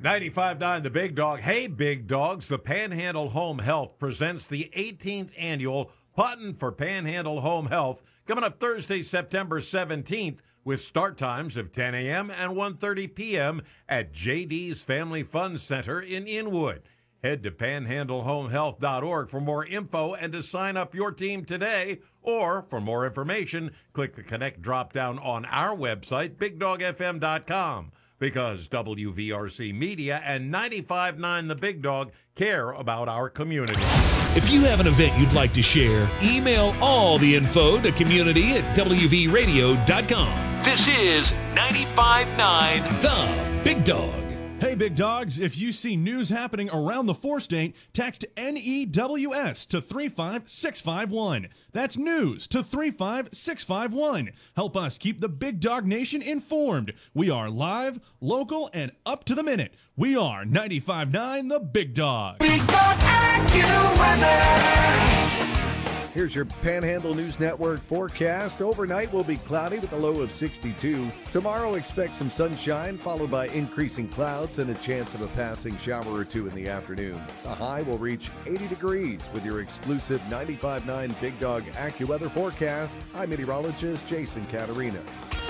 95.9 The Big Dog. Hey, Big Dogs, the Panhandle Home Health presents the 18th annual Puttin' for Panhandle Home Health coming up Thursday, September 17th with start times of 10 a.m. and 1:30 p.m. at JD's Family Fun Center in Inwood. Head to panhandlehomehealth.org for more info and to sign up your team today. Or for more information, click the Connect drop-down on our website, BigDogFM.com. Because WVRC Media and 95.9 The Big Dog care about our community. If you have an event you'd like to share, email all the info to community@wvradio.com. This is 95.9 The Big Dog. Hey, Big Dogs, if you see news happening around the four-state, text NEWS to 35651. That's news to 35651. Help us keep the Big Dog Nation informed. We are live, local, and up to the minute. We are 95.9 The Big Dog. Big Dog AccuWeather. Here's your Panhandle News Network forecast. Overnight will be cloudy with a low of 62. Tomorrow, expect some sunshine, followed by increasing clouds and a chance of a passing shower or two in the afternoon. The high will reach 80 degrees with your exclusive 95.9 Big Dog AccuWeather forecast. I'm meteorologist Jason Caterina.